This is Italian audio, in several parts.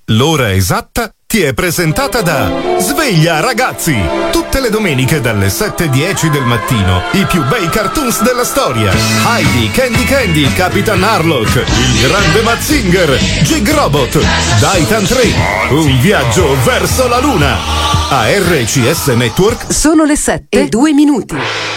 L'ora esatta ti è presentata da Sveglia Ragazzi! Tutte le domeniche dalle 7:10 del mattino i più bei cartoons della storia. Heidi, Candy Candy, Capitan Harlock, il grande Mazinger, Jig Robot, Titan 3, un viaggio verso la luna. A RCS Network sono le 7:02.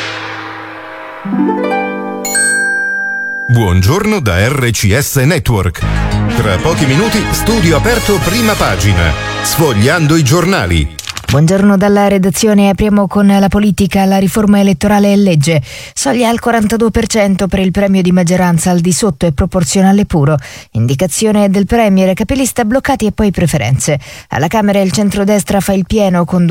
Buongiorno da RCS Network. Tra pochi minuti studio aperto prima pagina, sfogliando i giornali. Buongiorno dalla redazione, apriamo con la politica. La riforma elettorale è legge, soglia al 42% per il premio di maggioranza, al di sotto è proporzionale puro, indicazione del premier, capilista bloccati e poi preferenze. Alla Camera il centrodestra fa il pieno con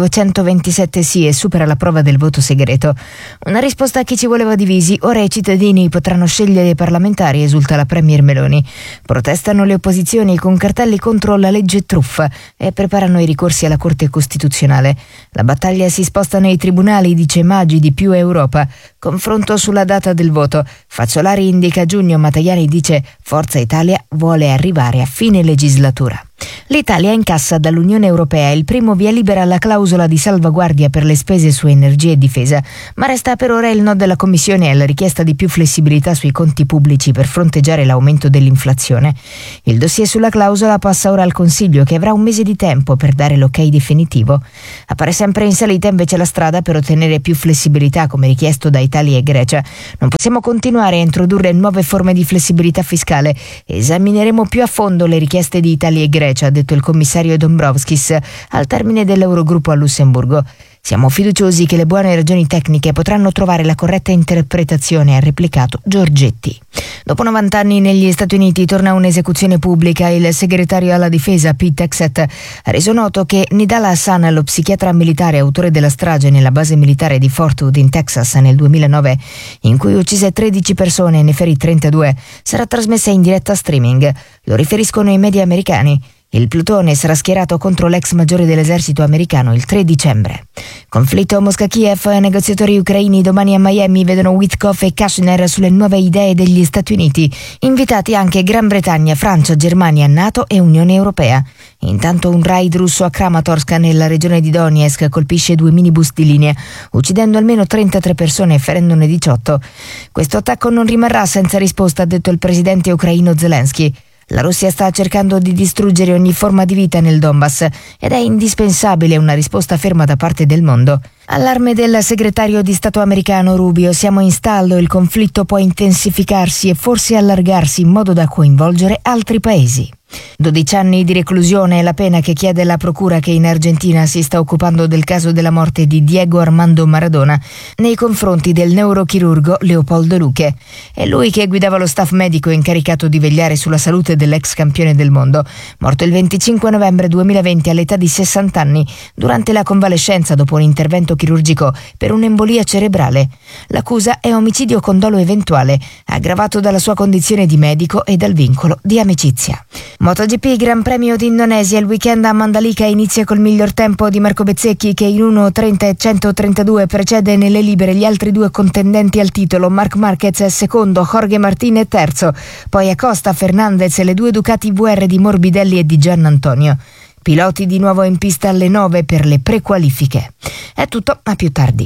227 sì e supera la prova del voto segreto. Una risposta a chi ci voleva divisi, ora i cittadini potranno scegliere i parlamentari, esulta la premier Meloni. Protestano le opposizioni con cartelli contro la legge truffa e preparano i ricorsi alla Corte Costituzionale. La battaglia si sposta nei tribunali, dice Maggi di Più Europa. Confronto sulla data del voto. Fazzolari indica giugno, ma Tajani dice Forza Italia vuole arrivare a fine legislatura. L'Italia incassa dall'Unione Europea il primo via libera alla clausola di salvaguardia per le spese su energia e difesa, ma resta per ora il no della Commissione alla richiesta di più flessibilità sui conti pubblici per fronteggiare l'aumento dell'inflazione. Il dossier sulla clausola passa ora al Consiglio, che avrà un mese di tempo per dare l'ok definitivo. Appare sempre in salita invece la strada per ottenere più flessibilità, come richiesto da Italia e Grecia. Non possiamo continuare a introdurre nuove forme di flessibilità fiscale. Esamineremo più a fondo le richieste di Italia e Grecia, ha detto il commissario Dombrovskis al termine dell'Eurogruppo a Lussemburgo. Siamo fiduciosi che le buone ragioni tecniche potranno trovare la corretta interpretazione, ha replicato Giorgetti. Dopo 90 anni negli Stati Uniti torna un'esecuzione pubblica. Il segretario alla difesa Pete Hegseth ha reso noto che Nidal Hassan, lo psichiatra militare autore della strage nella base militare di Fort Hood in Texas nel 2009, in cui uccise 13 persone e ne ferì 32, sarà trasmessa in diretta streaming. Lo riferiscono i media americani. Il plutone sarà schierato contro l'ex maggiore dell'esercito americano il 3 dicembre. Conflitto Mosca-Kiev, negoziatori ucraini domani a Miami vedono Witkoff e Kushner sulle nuove idee degli Stati Uniti. Invitati anche Gran Bretagna, Francia, Germania, NATO e Unione Europea. Intanto un raid russo a Kramatorsk nella regione di Donetsk colpisce 2 minibus di linea, uccidendo almeno 33 persone e ferendone 18. Questo attacco non rimarrà senza risposta, ha detto il presidente ucraino Zelensky. La Russia sta cercando di distruggere ogni forma di vita nel Donbass ed è indispensabile una risposta ferma da parte del mondo. Allarme del segretario di Stato americano Rubio: siamo in stallo, il conflitto può intensificarsi e forse allargarsi in modo da coinvolgere altri paesi. 12 anni di reclusione è la pena che chiede la procura, che in Argentina si sta occupando del caso della morte di Diego Armando Maradona nei confronti del neurochirurgo Leopoldo Luque. È lui che guidava lo staff medico incaricato di vegliare sulla salute dell'ex campione del mondo, morto il 25 novembre 2020 all'età di 60 anni durante la convalescenza dopo un intervento chirurgico per un'embolia cerebrale. L'accusa è omicidio con dolo eventuale, aggravato dalla sua condizione di medico e dal vincolo di amicizia. MotoGP Gran Premio d'Indonesia, il weekend a Mandalika inizia col miglior tempo di Marco Bezzecchi, che in 1:30 e 132 precede nelle libere gli altri due contendenti al titolo. Marc Marquez è secondo, Jorge Martin è terzo, poi Acosta, Fernandez e le due Ducati VR di Morbidelli e di Gian Antonio. Piloti di nuovo in pista alle 9 per le prequalifiche. È tutto, a più tardi.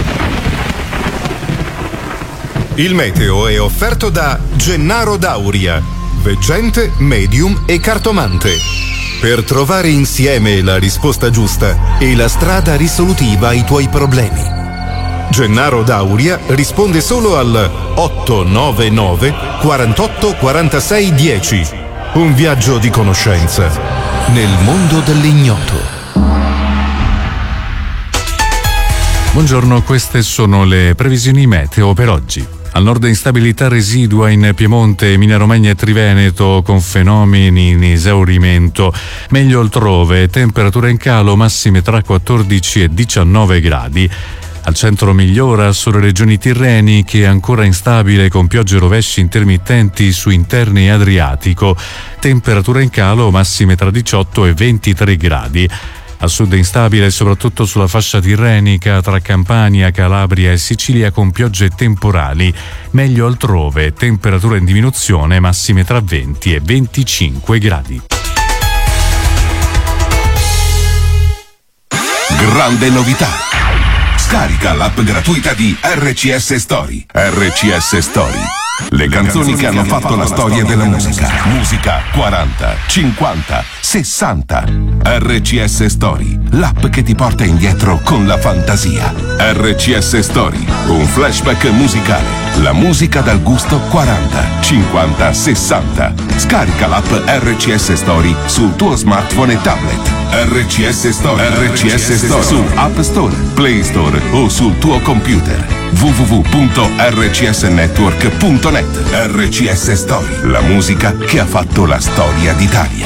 Il meteo è offerto da Gennaro Dauria, veggente, medium e cartomante. Per trovare insieme la risposta giusta e la strada risolutiva ai tuoi problemi. Gennaro Dauria risponde solo al 899 48 46 10. Un viaggio di conoscenza nel mondo dell'ignoto. Buongiorno, queste sono le previsioni meteo per oggi. Al nord instabilità residua in Piemonte, Emilia-Romagna e Triveneto, con fenomeni in esaurimento. Meglio altrove, temperature in calo, massime tra 14 e 19 gradi. Al centro migliora sulle regioni tirreniche, ancora instabile con piogge e rovesci intermittenti su interni e Adriatico. Temperature in calo, massime tra 18 e 23 gradi. A sud instabile soprattutto sulla fascia tirrenica tra Campania, Calabria e Sicilia, con piogge e temporali. Meglio altrove, temperature in diminuzione, massime tra 20 e 25 gradi. grande novità. Scarica l'app gratuita di RCS Story. RCS Story. Le canzoni che hanno fatto la storia della musica. Musica 40, 50, 60. RCS Story, l'app che ti porta indietro con la fantasia. RCS Story, un flashback musicale. La musica dal gusto 40, 50, 60. Scarica l'app RCS Story sul tuo smartphone e tablet. RCS Story. RCS Story su App Store, Play Store o sul tuo computer. www.rcsnetwork.net. RCS Story, la musica che ha fatto la storia d'Italia.